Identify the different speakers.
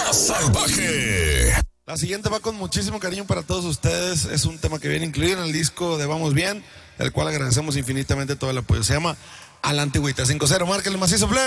Speaker 1: Salvaje.
Speaker 2: La siguiente va con muchísimo cariño para todos ustedes. Es un tema que viene incluido en el disco de Vamos Bien, el cual agradecemos infinitamente todo el apoyo. Se llama A la Antigüita 5-0. Márquenle macizo, play.